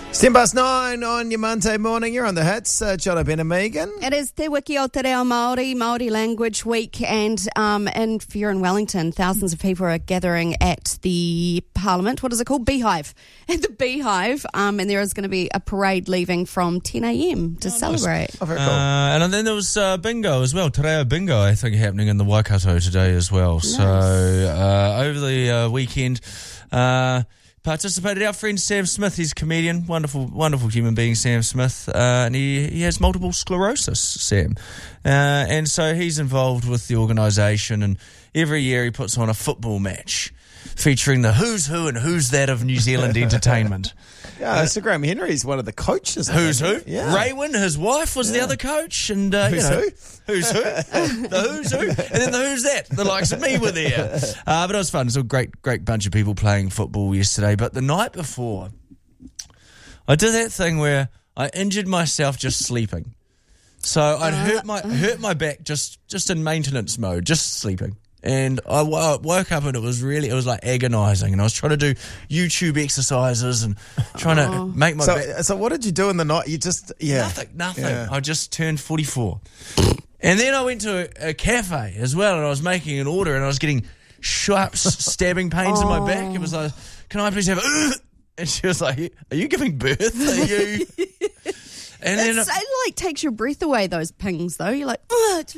10:09 on your Monday morning. You're on the hits. John Ben and Megan. It is Te Wiki o Te Reo Māori Language Week, and if you're in Wellington, thousands of people are gathering at the Parliament. What is it called? Beehive. At the Beehive, and there is going to be a parade leaving from 10 a.m. to celebrate. Oh, very cool. And then there was bingo as well. Te Reo Bingo, I think, happening in the Waikato today as well. Nice. So over the weekend, participated our friend Sam Smith. He's a comedian, wonderful human being, Sam Smith, and he has multiple sclerosis, Sam, and so he's involved with the organisation, and every year he puts on a football match featuring the who's who and who's that of New Zealand entertainment. Yeah, Sir Graham Henry's one of the coaches. Who's who? Yeah. Raywin, his wife, was the other coach, and Who's who? Who's who? The who's who, and then the who's that? The likes of me were there. But it was fun. It was a great bunch of people playing football yesterday. But the night before, I did that thing where I injured myself just sleeping. So I'd hurt my back just in maintenance mode, just sleeping. And I woke up and it was like agonising, and I was trying to do YouTube exercises and trying to make my back. So what did you do in the night? You just Nothing. Yeah. I just turned 44. And then I went to a cafe as well, and I was making an order, and I was getting sharp stabbing pains in my back. It was like, can I please have and she was like, are you giving birth? Are you? And then It takes your breath away, those pings, though. You're like,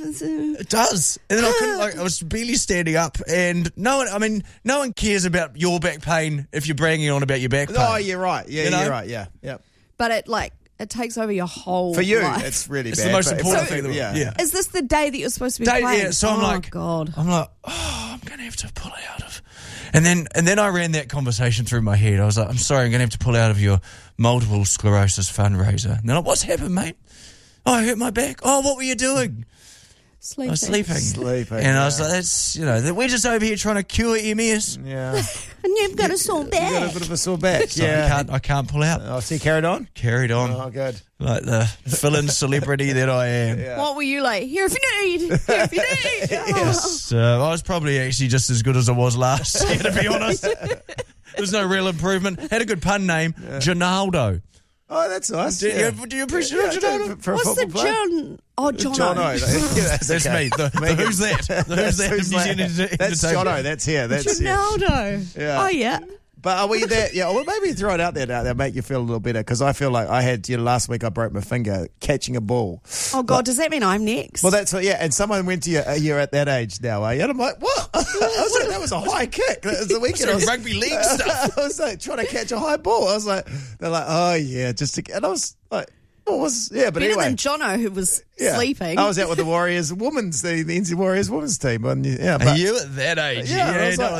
it does. And then I couldn't, I was barely standing up, and no one cares about your back pain if you're bragging on about your back pain. Oh, you're right. Yeah, You know? you're right. Yeah. But it takes over your whole For you, life. it's really It's bad. the most but important if- thing in the world. Yeah. Is this the day that you're supposed to be playing? Yeah, so I'm like, God. I'm going to have to pull out of. And then I ran that conversation through my head. I was like, I'm sorry, I'm going to have to pull out of your multiple sclerosis fundraiser. And they're like, what's happened, mate? Oh, I hurt my back. Oh, what were you doing? Sleeping. I was sleeping. Sleeping, And I was like, that's, we're just over here trying to cure MS. Yeah. And you've got a sore You back. got a bit of a sore back. So Yeah. I can't pull out. Oh, so you carried on? Carried on. Oh, good. Like the fill-in celebrity that I am. Yeah. What were you like? Here if you need. Here if you need. Yes. I was probably actually just as good as I was last year, to be honest. There's no real improvement. Had a good pun name, Ginaldo. Oh, that's nice. Do you appreciate Ginaldo? For a What's the football player? John? Oh, Jono. Jono. Yeah, That's okay. me. The who's that? The who's that? Who's New Zealand that? That's entertainment. Jono. That's here. That's here. Ronaldo. Yeah. Oh, yeah. But are we there? Yeah, well, maybe throw it out there now. That'll make you feel a little better, because I feel like I had, last week I broke my finger catching a ball. Oh, God, does that mean I'm next? Well, that's what, yeah. And someone went to you, you're at that age now, are you? And I'm like, what? I was like, that was a high kick. That was the weekend. Some rugby league stuff. I was like trying to catch a high ball. I was like, they're like, oh yeah, and I was like, but better anyway. than Jono, who was Yeah. sleeping. I was out with the Warriors women's, the NZ Warriors women's team. And, yeah, Are but, you at that age? Yeah, I was like,